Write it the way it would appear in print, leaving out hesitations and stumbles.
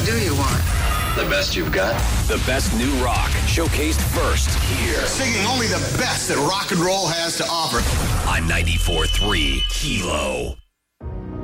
do you want? The best you've got? The best new rock, showcased first here. Singing only the best that rock and roll has to offer. On 94.3 Kilo.